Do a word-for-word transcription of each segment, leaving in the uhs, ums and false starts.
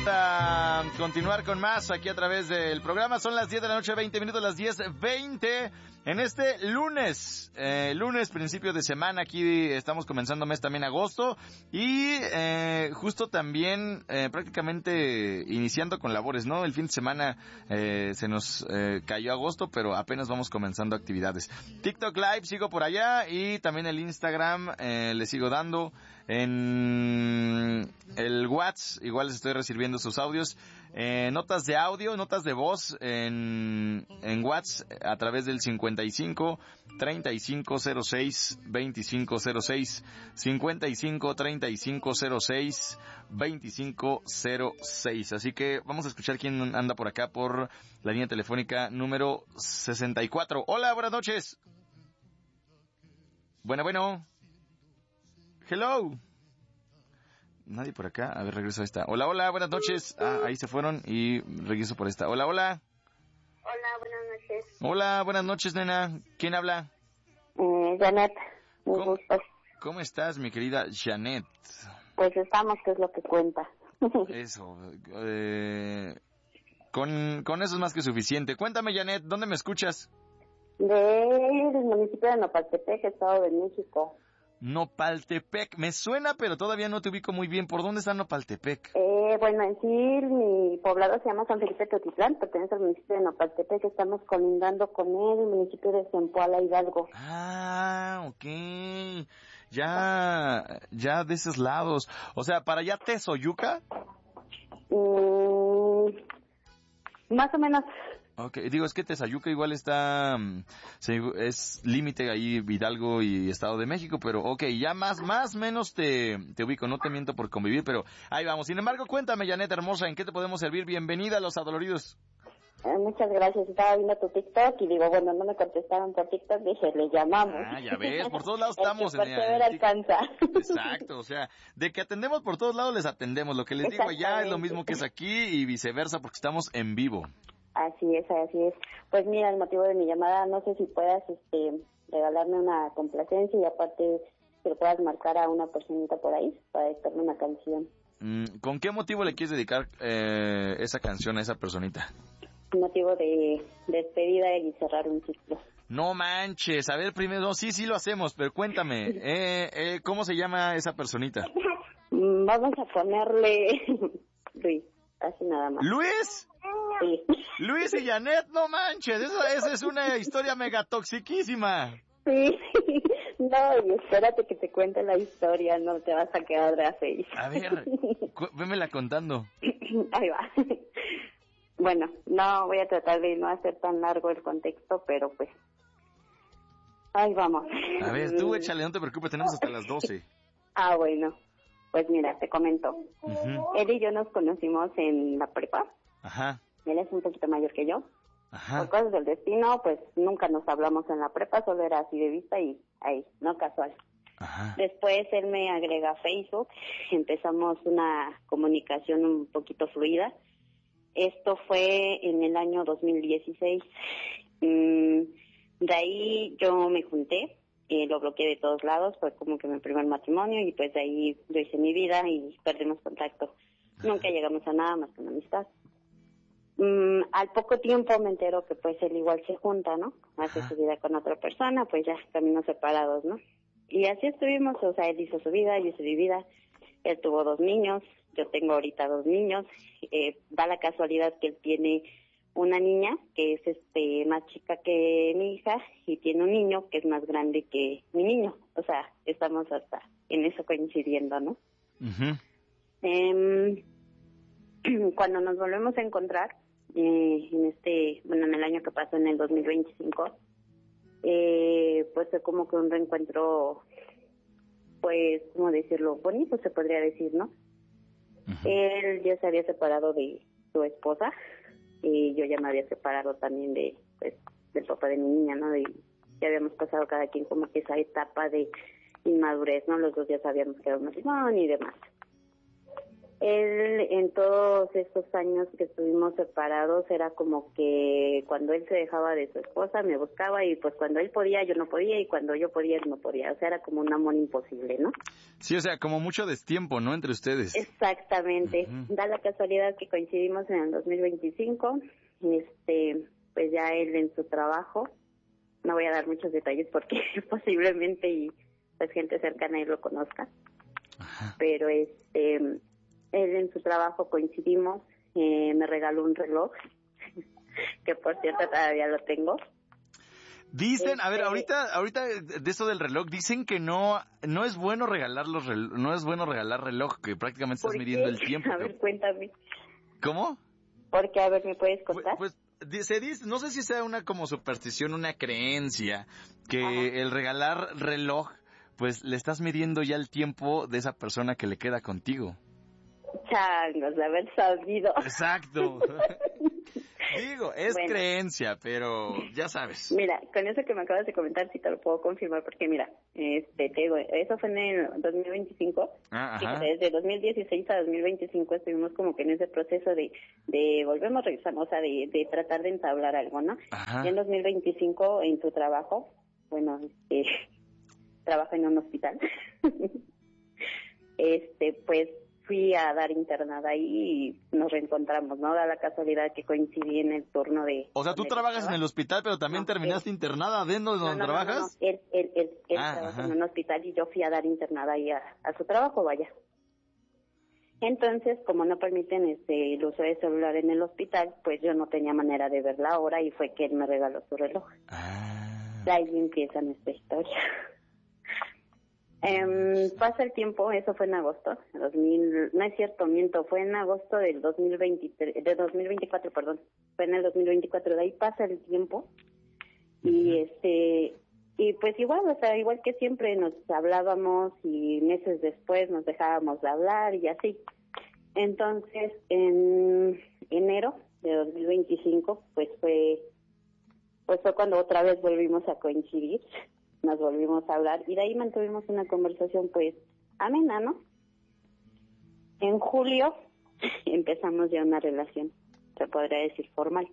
encanta continuar con más aquí a través del programa. Son las diez de la noche, veinte minutos, las diez veinte en este lunes, eh, lunes, principio de semana. Aquí estamos comenzando mes también agosto y eh, justo también eh, prácticamente iniciando con labores, ¿no? El fin de semana eh, se nos eh, cayó agosto, pero apenas vamos comenzando actividades. TikTok Live sigo por allá y también el Instagram eh, le sigo dando. En el WhatsApp igual les estoy recibiendo sus audios, eh, notas de audio, notas de voz en, en WhatsApp a través del cincuenta y cinco, treinta y cinco cero seis, veinticinco cero seis, cincuenta y cinco, treinta y cinco cero seis, veinticinco cero seis. Así que vamos a escuchar quién anda por acá por la línea telefónica número sesenta y cuatro. Hola, buenas noches. Bueno, bueno. Hello. Nadie por acá. A ver, regreso a esta. Hola, hola, buenas noches. Ah, ahí se fueron y regreso por esta. Hola, hola. Hola, buenas noches. Hola, buenas noches, nena. ¿Quién habla? Eh, Janet, muy ¿Cómo, gusto. ¿Cómo estás, mi querida Janet? Pues estamos, que es lo que cuenta. Eso. Eh, con, con eso es más que suficiente. Cuéntame, Janet, ¿dónde me escuchas? Del municipio de Nopaltepec, Estado de México. Nopaltepec, me suena, pero todavía no te ubico muy bien. ¿Por dónde está Nopaltepec? Eh, bueno, en sí, mi poblado se llama San Felipe Teotitlán, pertenece al municipio de Nopaltepec, estamos colindando con el municipio de Zempoala, Hidalgo. Ah, ok. Ya, ya de esos lados. O sea, ¿para allá Tezoyuca? Mm, más o menos. Ok, digo, es que Tezayuca igual está, sí, es límite ahí Hidalgo y Estado de México, pero ok, ya más, más menos te, te ubico, no te miento por convivir, pero ahí vamos. Sin embargo, cuéntame, Janet hermosa, ¿en qué te podemos servir? Bienvenida a Los Adoloridos. Eh, muchas gracias, estaba viendo tu TikTok y digo, bueno, no me contestaron por TikTok, dije, le llamamos. Ah, ya ves, por todos lados estamos. El que persevera alcanza. Exacto, o sea, de que atendemos por todos lados les atendemos, lo que les digo allá es lo mismo que es aquí y viceversa porque estamos en vivo. Así es, así es. Pues mira, el motivo de mi llamada, no sé si puedas este, regalarme una complacencia y aparte que le puedas marcar a una personita por ahí para dedicarme una canción. Mm, ¿con qué motivo le quieres dedicar eh, esa canción a esa personita? Motivo de despedida y cerrar un ciclo. No manches, a ver primero, no, sí, sí lo hacemos, pero cuéntame, eh, eh, ¿cómo se llama esa personita? Mm, Vamos a ponerle Luis, así nada más. ¿Luis? Sí. Luis y Janet, no manches, esa, esa es una historia mega toxiquísima. Sí, no, y espérate que te cuente la historia, no te vas a quedar de a seis. A ver, cu- vémela contando. Ahí va. Bueno, no voy a tratar de no hacer tan largo el contexto, pero pues, ahí vamos. A ver, tú échale, no te preocupes, tenemos hasta las doce. Ah, bueno, pues mira, te comento. Uh-huh. Él y yo nos conocimos en la prepa. Ajá. Él es un poquito mayor que yo. Ajá. Por cosas del destino, pues nunca nos hablamos en la prepa, solo era así de vista y ahí, no casual. Ajá. Después él me agrega a Facebook, empezamos una comunicación un poquito fluida. Esto fue en el año dos mil dieciséis. Mm, de ahí yo me junté, eh, lo bloqueé de todos lados, fue como que mi primer matrimonio y pues de ahí lo hice mi vida y perdimos contacto. Ajá. Nunca llegamos a nada más que una amistad. Mm, al poco tiempo me entero que pues él igual se junta, ¿no? Hace Ajá. su vida con otra persona, pues ya caminos separados, ¿no? Y así estuvimos, o sea, él hizo su vida, yo hice mi vida. Él tuvo dos niños, yo tengo ahorita dos niños. Eh, da la casualidad que él tiene una niña que es este más chica que mi hija y tiene un niño que es más grande que mi niño. O sea, estamos hasta en eso coincidiendo, ¿no? Uh-huh. Eh, cuando nos volvemos a encontrar, eh, en este, bueno, en el año que pasó, en el dos mil veinticinco, eh, pues fue como que un reencuentro, pues, ¿cómo decirlo? Bonito, se podría decir, ¿no? Uh-huh. Él ya se había separado de su esposa y yo ya me había separado también de, pues, del papá de mi niña, ¿no? Y ya habíamos pasado cada quien como que esa etapa de inmadurez, ¿no? Los dos ya sabíamos que era un matrimonio y demás. Él, en todos estos años que estuvimos separados, era como que cuando él se dejaba de su esposa, me buscaba, y pues cuando él podía, yo no podía, y cuando yo podía, él no podía. O sea, era como un amor imposible, ¿no? Sí, o sea, como mucho destiempo, ¿no? Entre ustedes. Exactamente. Uh-huh. Da la casualidad que coincidimos en el dos mil veinticinco, este, pues ya él en su trabajo, no voy a dar muchos detalles porque posiblemente y pues gente cercana a él lo conozca, Ajá. pero este, él en su trabajo coincidimos, eh, me regaló un reloj, que por cierto todavía lo tengo. Dicen, este... a ver, ahorita, ahorita de eso del reloj, dicen que no, no es bueno regalar los rel- no es bueno regalar reloj, que prácticamente estás midiendo el tiempo. A ver, cuéntame. ¿Cómo? Porque, a ver, ¿me puedes contar? Pues, pues se dice, no sé si sea una como superstición, una creencia, que Ajá. el regalar reloj, pues le estás midiendo ya el tiempo de esa persona que le queda contigo. Changos, de haber sabido. Exacto. Digo, es bueno, creencia, pero ya sabes. Mira, con eso que me acabas de comentar, sí te lo puedo confirmar, porque mira, este, te digo, eso fue en el dos mil veinticinco. Ah, ajá. Fíjate, desde dos mil dieciséis a dos mil veinticinco estuvimos como que en ese proceso de, de volvemos, regresamos, o sea, de, de tratar de entablar algo, ¿no? Ajá. Y en dos mil veinticinco, en tu trabajo, bueno, este, trabajo en un hospital, este, pues, fui a dar internada ahí y nos reencontramos, ¿no? Da la casualidad que coincidí en el turno de... O sea, tú trabajas estaba. en el hospital, pero también no, terminaste él... internada adentro de donde no, no, trabajas. No, no, él, él, él, él ah, trabaja ajá. en un hospital y yo fui a dar internada ahí a, a su trabajo, vaya. Entonces, como no permiten este el uso de celular en el hospital, pues yo no tenía manera de ver la hora y fue que él me regaló su reloj. Ah. De ahí empieza nuestra historia. Eh, pasa el tiempo, eso fue en agosto, dos mil, no es cierto, miento, fue en agosto del dos mil veintitrés, de dos mil veinticuatro, perdón, fue en el dos mil veinticuatro, de ahí pasa el tiempo y uh-huh. este, y pues igual, o sea, igual que siempre nos hablábamos y meses después nos dejábamos de hablar y así. Entonces, en enero de dos mil veinticinco, pues fue, pues fue cuando otra vez volvimos a coincidir. Nos volvimos a hablar y de ahí mantuvimos una conversación pues amena, ¿no? En julio empezamos ya una relación, se podría decir formal.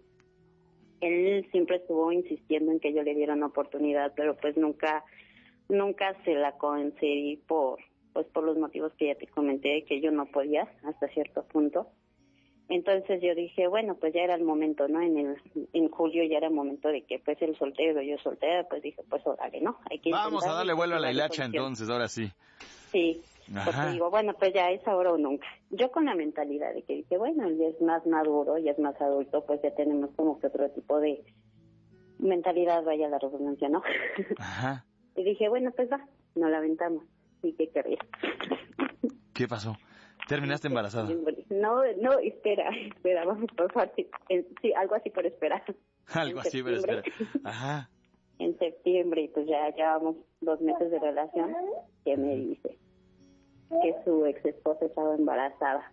Él siempre estuvo insistiendo en que yo le diera una oportunidad, pero pues nunca, nunca se la concedí por, pues por los motivos que ya te comenté, que yo no podía hasta cierto punto. Entonces yo dije, bueno, pues ya era el momento, ¿no? En el en julio ya era el momento de que pues él soltero, yo soltera, pues dije, pues órale, ¿no? Hay que Vamos a darle vuelo a la hilacha entonces, ahora sí. Sí, Ajá. Porque digo, bueno, pues ya es ahora o nunca. Yo con la mentalidad de que dije, bueno, él ya es más maduro, ya es más adulto, pues ya tenemos como que otro tipo de mentalidad, vaya la redundancia, ¿no? Ajá. Y dije, bueno, pues va, nos la aventamos. ¿Y qué querría? ¿Qué pasó? ¿Terminaste embarazada? No, no, espera, espera, vamos por parte. Sí, algo así por esperar. Algo así por esperar. Ajá. En septiembre, pues ya llevamos dos meses de relación, que me dice que su ex esposa estaba embarazada.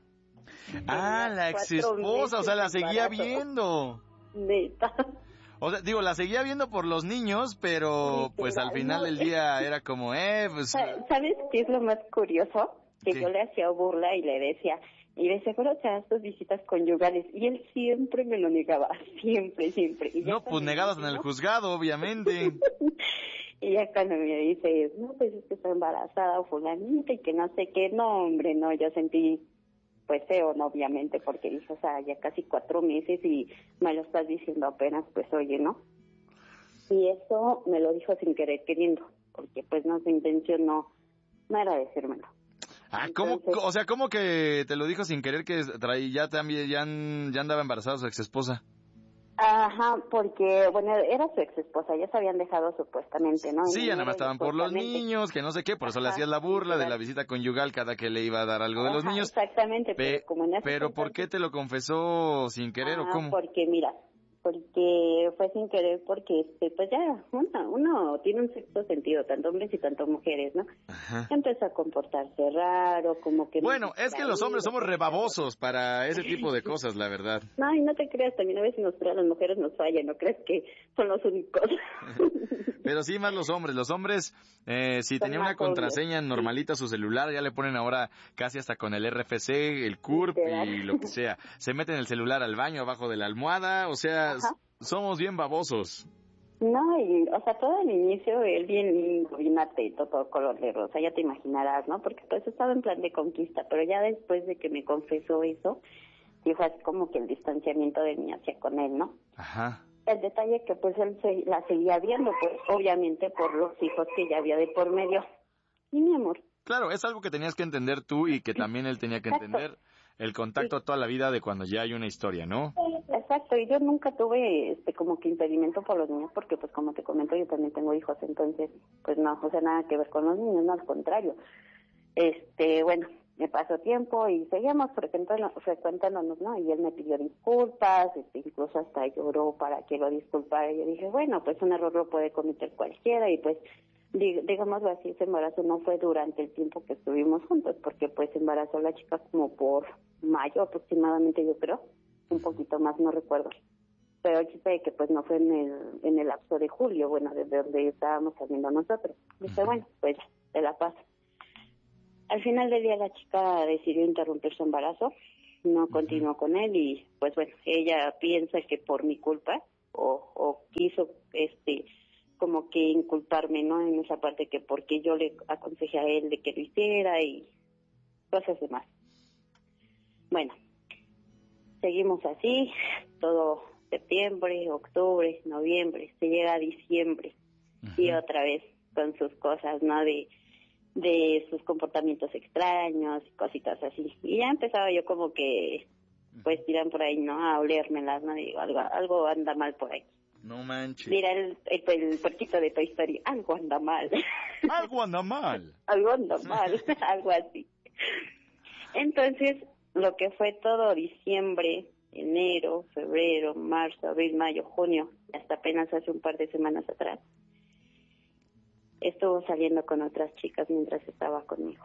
Ah, la ex esposa, o sea, la seguía viendo. Neta. O sea, digo, la seguía viendo por los niños, pero sí, pues al final del día era como, eh, pues... ¿Sabes qué es lo más curioso? Que ¿Qué? Yo le hacía burla y le decía, y le decía, ¿cuándo te das tus visitas conyugales? Y él siempre me lo negaba, siempre, siempre. Y no, pues negadas en el juzgado, obviamente. Y ya cuando me dice, no, pues es que está embarazada o fulanita y que no sé qué, no, hombre, no, yo sentí, pues feo, no, obviamente, porque dije, o sea, ya casi cuatro meses y me lo estás diciendo apenas, pues oye, ¿no? Y eso me lo dijo sin querer queriendo, porque pues no, su intención no, no era decírmelo. Ah, ¿cómo? Entonces, o sea, ¿cómo que te lo dijo sin querer que traía, ya también ya, ya andaba embarazada su ex esposa? Ajá, porque, bueno, era su ex esposa, ya se habían dejado supuestamente, ¿no? Sí, ya nada más estaban por los niños, que no sé qué, por eso Ajá, le hacías la burla de la visita conyugal cada que le iba a dar algo Ajá, de los niños. Exactamente, Pe- pero como en Pero ¿por qué te lo confesó sin querer Ajá, o cómo? Porque mira, porque fue sin querer, porque este pues ya uno, uno tiene un sexto sentido, tanto hombres y tanto mujeres, ¿no? Ajá. Empezó a comportarse raro, como que... Bueno, es que los hombres somos rebabosos para ese tipo de cosas, la verdad. No, y no te creas, también a veces nos, las mujeres nos fallan, no crees que son los únicos. Pero sí, más los hombres. Los hombres, eh, si Son tenía una más contraseña obvios. normalita a su celular, ya le ponen ahora casi hasta con el R F C, el C U R P Literal. y lo que sea. Se meten el celular al baño abajo de la almohada, o sea, Ajá. somos bien babosos. No, y, o sea, todo el inicio, él bien lindo, bien atento, todo color de rosa, ya te imaginarás, ¿no? Porque pues estaba en plan de conquista, pero ya después de que me confesó eso, sí fue así como que el distanciamiento de mí hacia con él, ¿no? Ajá. El detalle que pues él se, la seguía viendo, pues obviamente por los hijos que ya había de por medio. Y mi amor. Claro, es algo que tenías que entender tú y que también él tenía que Exacto. entender. El contacto toda la vida de cuando ya hay una historia, ¿no? Exacto, y yo nunca tuve este como que impedimento por los niños, porque pues como te comento, yo también tengo hijos, entonces pues no, o sea, nada que ver con los niños, no, al contrario. Este, bueno, me pasó tiempo y seguíamos frecuentándonos, frecuentándonos, ¿no? Y él me pidió disculpas, este, incluso hasta lloró para que lo disculpara. Y yo dije, bueno, pues un error lo puede cometer cualquiera y pues, digámoslo así, ese embarazo no fue durante el tiempo que estuvimos juntos, porque pues embarazó a la chica como por mayo aproximadamente, yo creo, un poquito más, no recuerdo. Pero el chiste de que pues no fue en el, en el lapso de julio, bueno, desde donde estábamos saliendo nosotros. Dije, bueno, pues ya, te la paso. Al final del día la chica decidió interrumpir su embarazo, no continuó con él y pues bueno, ella piensa que por mi culpa o, o quiso este como que inculparme, ¿no? En esa parte que porque yo le aconsejé a él de que lo hiciera y cosas demás. Bueno, seguimos así, todo septiembre, octubre, noviembre, se llega a diciembre uh-huh. y otra vez con sus cosas, ¿no? De de sus comportamientos extraños y cositas así. Y ya empezaba yo como que, pues tiran por ahí, ¿no? A olérmelas, ¿no? Digo, algo, algo anda mal por ahí. No manches. Mira el, el, el puerquito de Toy Story, algo anda mal. Algo anda mal. Algo anda mal, algo así. Entonces, lo que fue todo diciembre, enero, febrero, marzo, abril, mayo, junio, hasta apenas hace un par de semanas atrás, estuvo saliendo con otras chicas mientras estaba conmigo.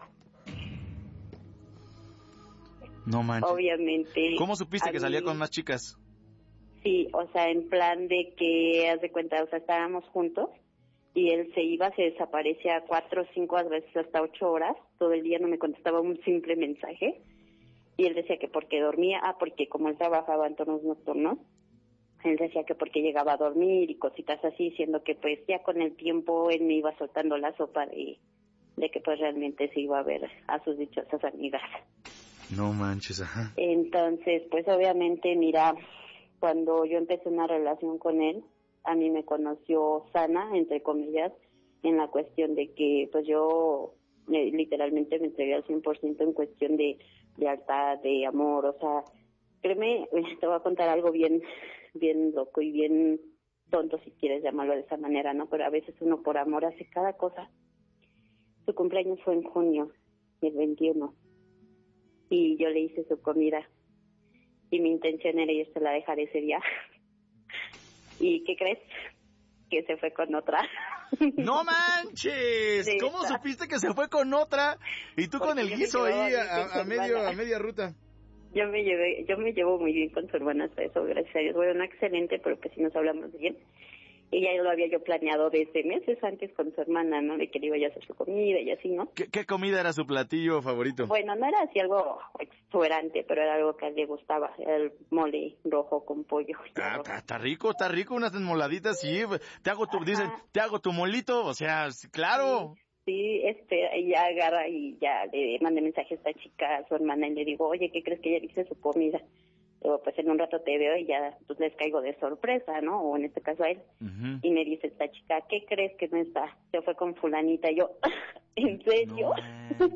No manches. Obviamente. ¿Cómo supiste que mí, salía con más chicas? Sí, o sea, en plan de que, haz de cuenta, o sea, estábamos juntos y él se iba, se desaparecía cuatro, cinco, a veces hasta ocho horas. Todo el día no me contestaba un simple mensaje. Y él decía que porque dormía, ah, porque como él trabajaba en turnos nocturnos, él decía que porque llegaba a dormir y cositas así, siendo que pues ya con el tiempo él me iba soltando la sopa de, de que pues realmente se iba a ver a sus dichosas amigas. No manches, ajá. Entonces, pues obviamente, mira, cuando yo empecé una relación con él, a mí me conoció sana, entre comillas, en la cuestión de que pues yo eh, literalmente me entregué al cien por ciento en cuestión de lealtad, de amor, o sea, créeme, te voy a contar algo bien bien loco y bien tonto, si quieres llamarlo de esa manera, ¿no? Pero a veces uno por amor hace cada cosa. Su cumpleaños fue en junio, el veintiuno, y yo le hice su comida, y mi intención era irse la dejar ese día. ¿Y qué crees? Que se fue con otra. ¡No manches! Sí, ¿Cómo está. supiste que se fue con otra? Y tú Porque con el yo me guiso ahí llevaba a, a, bien con su medio, hermana. a media ruta. Yo me llevé, yo me llevo muy bien con su hermana hasta eso, gracias a Dios. Bueno, no excelente, pero pues sí nos hablamos bien. Y ya lo había yo planeado desde meses antes con su hermana, ¿no? De que le iba yo a hacer su comida y así, ¿no? ¿Qué, qué comida era su platillo favorito? Bueno, no era así algo exuberante, pero era algo que a él le gustaba. Era el mole rojo con pollo. Ah, está, está rico, está rico, unas enmoladitas, sí. Te hago tu, dicen, te hago tu molito, o sea, claro. Sí. Sí, este, ella agarra y ya le mandé mensaje a esta chica, a su hermana, y le digo, oye, ¿qué crees que ella dice su comida? Digo, pues en un rato te veo y ya pues les caigo de sorpresa, ¿no? O en este caso a él. Uh-huh. Y me dice esta chica, ¿qué crees que no está? Se fue con fulanita. Y yo, ¿en serio? No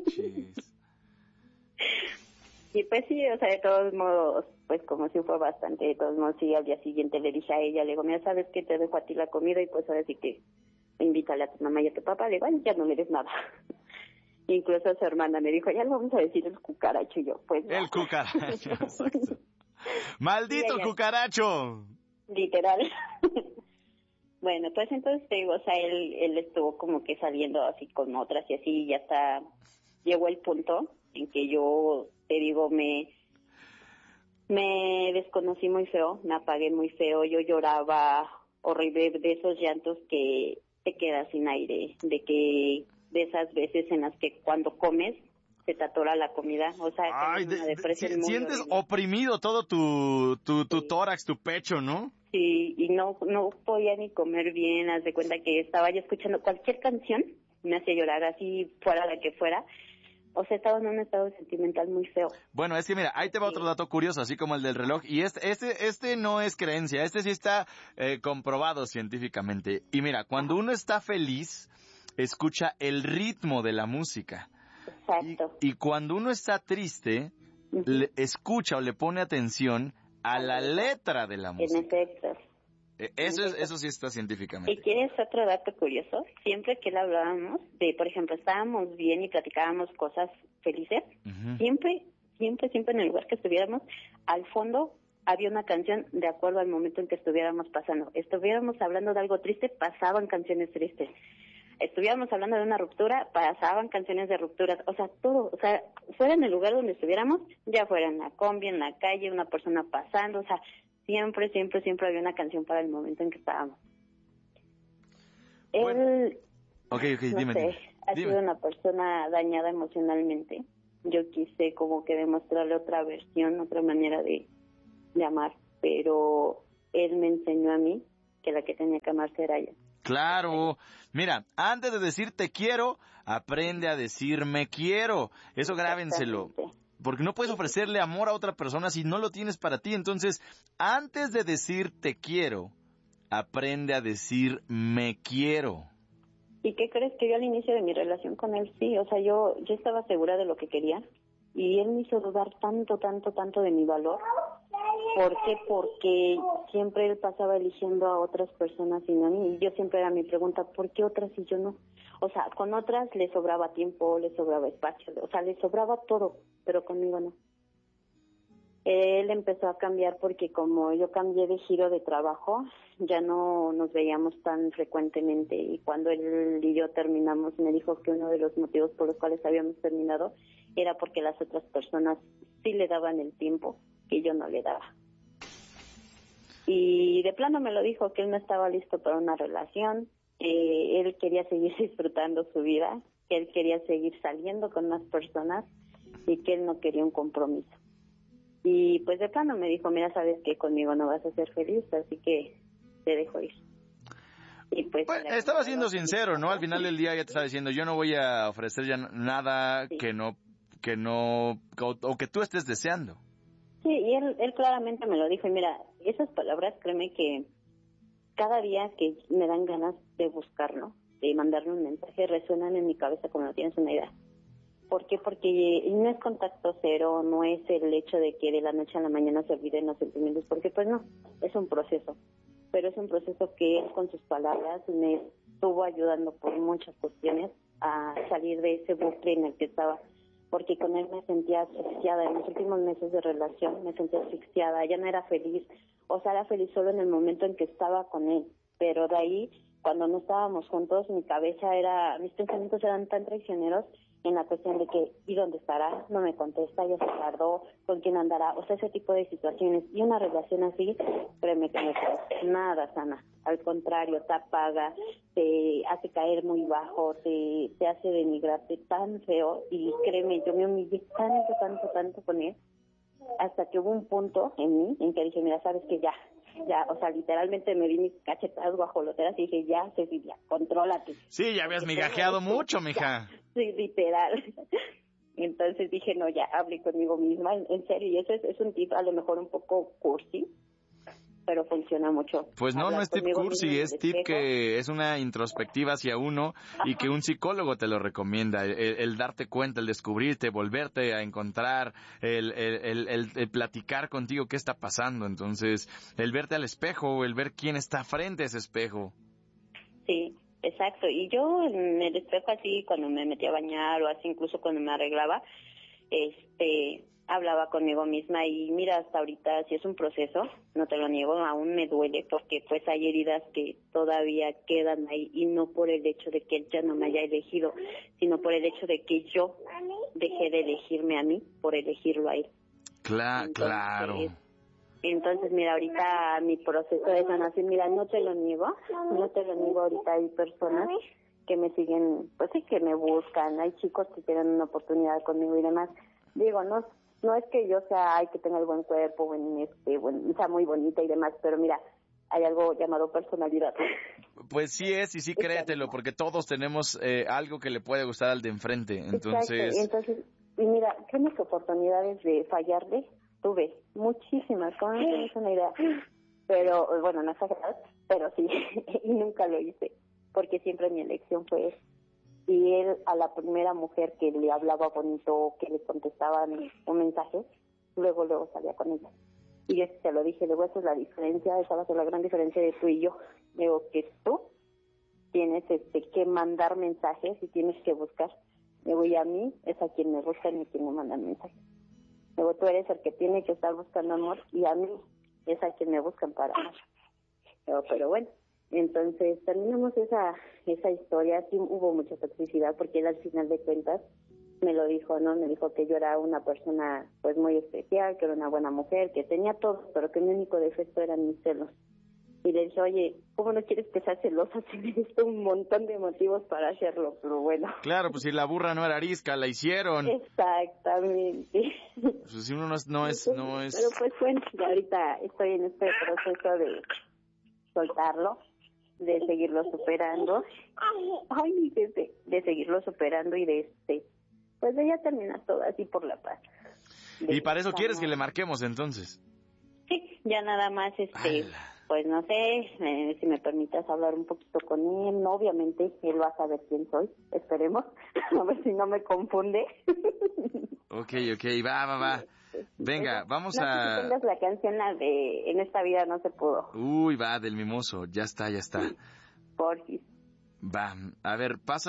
Y pues sí, o sea, de todos modos, pues como si fue bastante, de todos modos, sí, al día siguiente le dije a ella, le digo, mira, ¿sabes qué? Te dejo a ti la comida y pues ahora sí que invítale a tu mamá y a tu papá. Le digo, ay, ya no me des nada. Incluso su hermana me dijo, ya le vamos a decir el cucaracho. Y yo, pues no. El cucaracho, exacto. ¡Maldito ella, cucaracho! literal. Bueno, pues entonces te digo, o sea, él, él estuvo como que saliendo así con otras y así, y hasta llegó el punto en que yo, te digo, me, me desconocí muy feo, me apagué muy feo, yo lloraba horrible, de esos llantos que te quedas sin aire, de que, de esas veces en las que cuando comes se te atora la comida, o sea, Ay, que de, una de, depresión muy sientes horrible. oprimido todo tu, tu, tu Sí. tórax, tu pecho, ¿no? Sí, y no no podía ni comer bien, haz de cuenta que estaba yo escuchando cualquier canción, me hacía llorar, así fuera la que fuera, o sea, estaba en un estado sentimental muy feo. Bueno, es que mira, ahí te va otro dato curioso, así como el del reloj, y este, este, este no es creencia, este sí está eh, comprobado científicamente. Y mira, cuando uno está feliz, escucha el ritmo de la música. Y, Exacto. y cuando uno está triste, Uh-huh. le escucha o le pone atención a la letra de la En música. efecto. Eh, En Eso es, efecto. eso sí está ¿Y científicamente. quieres otro dato curioso? Siempre que le hablábamos de, por ejemplo, estábamos bien y platicábamos cosas felices, Uh-huh. siempre, siempre, siempre en el lugar que estuviéramos, al fondo había una canción de acuerdo al momento en que estuviéramos pasando. Estuviéramos hablando de algo triste, pasaban canciones tristes. Estuviéramos hablando de una ruptura, pasaban canciones de rupturas, o sea, todo, o sea, fuera en el lugar donde estuviéramos, ya fuera en la combi, en la calle, una persona pasando, o sea, siempre, siempre, siempre había una canción para el momento en que estábamos. Bueno. Él, Ok, ok, no dime, sé, dime. ha Dime. sido una persona dañada emocionalmente. Yo quise como que demostrarle otra versión, otra manera de, de amar, pero él me enseñó a mí que la que tenía que amarse era ella. Claro. Mira, antes de decir te quiero, aprende a decir me quiero. Eso grábenselo. Exactamente. Porque no puedes ofrecerle amor a otra persona si no lo tienes para ti. Entonces, antes de decir te quiero, aprende a decir me quiero. ¿Y qué crees? Que yo al inicio de mi relación con él, sí, o sea, yo, yo estaba segura de lo que quería y él me hizo dudar tanto, tanto, tanto de mi valor. ¿Por qué? Porque siempre él pasaba eligiendo a otras personas y no a mí. Y yo siempre era mi pregunta, ¿por qué otras y yo no? O sea, con otras le sobraba tiempo, le sobraba espacio, o sea, le sobraba todo, pero conmigo no. Él empezó a cambiar porque como yo cambié de giro de trabajo, ya no nos veíamos tan frecuentemente y cuando él y yo terminamos me dijo que uno de los motivos por los cuales habíamos terminado era porque las otras personas sí le daban el tiempo que yo no le daba. Y de plano me lo dijo que él no estaba listo para una relación, que él quería seguir disfrutando su vida, que él quería seguir saliendo con más personas y que él no quería un compromiso. Y pues de plano me dijo, mira, sabes que conmigo no vas a ser feliz, así que te dejo ir. Y pues, Pues estaba siendo sincero, ¿no? Al final del día ya te estaba diciendo, yo no voy a ofrecer ya nada sí. que no, que no, o, o que tú estés deseando. Sí, y él, él claramente me lo dijo, y mira, esas palabras, créeme que cada día que me dan ganas de buscarlo, de mandarle un mensaje, resuenan en mi cabeza como no tienes una idea. ¿Por qué? Porque no es contacto cero, no es el hecho de que de la noche a la mañana se olviden los sentimientos, porque pues no, es un proceso. Pero es un proceso que él con sus palabras me estuvo ayudando por muchas cuestiones a salir de ese bucle en el que estaba. Porque con él me sentía asfixiada, en los últimos meses de relación me sentía asfixiada, ya no era feliz, o sea, era feliz solo en el momento en que estaba con él, pero de ahí, cuando no estábamos juntos, mi cabeza era, mis pensamientos eran tan traicioneros en la cuestión de que, ¿y dónde estará? No me contesta, ya se tardó, ¿con quién andará? O sea, ese tipo de situaciones. Y una relación así, créeme que no es nada sana. Al contrario, te apaga, te hace caer muy bajo, te, te hace denigrarte tan feo. Y créeme, yo me humillé tanto, tanto, tanto con él, hasta que hubo un punto en mí en que dije, mira, sabes que ya, ya, o sea, literalmente me di mis cachetadas guajoloteras y dije, ya, Cecilia, contrólate. Sí, ya habías migajeado mucho, mija. Sí, literal. Entonces dije, no, ya hablé conmigo misma, en, en serio, y eso es, es un tip a lo mejor un poco cursi, pero funciona mucho. Pues no, no es tip cursi, misma en es el tip espejo. que es una introspectiva hacia uno y que un psicólogo te lo recomienda, el, el darte cuenta, el descubrirte, volverte a encontrar, el, el, el, el platicar contigo qué está pasando, entonces el verte al espejo, el ver quién está frente a ese espejo. Sí, exacto, y yo en el espejo así, cuando me metía a bañar o así, incluso cuando me arreglaba, este, hablaba conmigo misma y mira, hasta ahorita sí es un proceso, no te lo niego, aún me duele porque pues hay heridas que todavía quedan ahí y no por el hecho de que él ya no me haya elegido, sino por el hecho de que yo dejé de elegirme a mí por elegirlo a él. Cla- Entonces, claro. Entonces, mira, ahorita mi proceso de sanación, mira, no te lo niego, no te lo niego, ahorita hay personas que me siguen, pues sí, que me buscan, hay chicos que quieren una oportunidad conmigo y demás. Digo, no no es que yo sea, ay, que tenga el buen cuerpo, buen, este, buen, sea muy bonita y demás, pero mira, hay algo llamado personalidad. Pues sí es, y sí créetelo, porque todos tenemos eh, algo que le puede gustar al de enfrente, entonces... Exacto, entonces, y mira, créeme que oportunidades de fallarle tuve muchísimas, como no tienes una idea, pero bueno, no exagerado, pero sí, y nunca lo hice, porque siempre mi elección fue esa. Y él, a la primera mujer que le hablaba bonito, que le contestaban un mensaje, luego, luego salía con ella. Y yo se lo dije, luego esa es la diferencia, esa va a ser la gran diferencia de tú y yo. Digo, que tú tienes este que mandar mensajes y tienes que buscar. Digo, y a mí es a quien me buscan y a quien me mandan mensajes. Digo, tú eres el que tiene que estar buscando amor y a mí es a quien me buscan para amar. Digo, pero bueno. Entonces terminamos esa esa historia, sí hubo mucha toxicidad porque él al final de cuentas me lo dijo, ¿no? Me dijo que yo era una persona pues muy especial, que era una buena mujer, que tenía todo, pero que mi único defecto eran mis celos. Y le dije, oye, ¿cómo no quieres que sea celosa? Si me diste un montón de motivos para hacerlo, pero bueno. Claro, pues si la burra no era arisca, la hicieron. Exactamente. Pues si uno no es, no es, no es... Pero pues bueno, ya ahorita estoy en este proceso de soltarlo, de seguirlo superando, ay, mi bebé, de seguirlo superando y de este, pues de ya terminar todo así por la paz. De Y para eso quieres que sanar. le marquemos entonces. Sí, ya nada más, este, Ala. pues no sé, eh, si me permitas hablar un poquito con él, no, obviamente él va a saber quién soy, esperemos, a ver si no me confunde. Ok, ok, va, va, va. Venga, vamos no, a... No sé si tengas la canción, la de En esta vida no se pudo. Uy, va, del mimoso, ya está, ya está. Porfis. Va, a ver, pasa.